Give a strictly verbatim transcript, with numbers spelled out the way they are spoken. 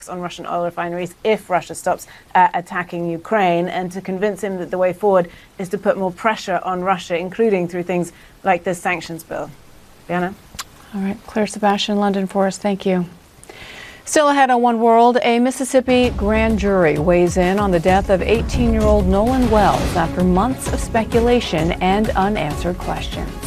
on Russian oil refineries if Russia stops uh, attacking Ukraine, and to convince him that the way forward is to put more pressure on Russia, including through things like this sanctions bill. Diana? All right, Claire Sebastian, London for us. Thank you. Still ahead on One World, a Mississippi grand jury weighs in on the death of eighteen-year-old Nolan Wells after months of speculation and unanswered questions.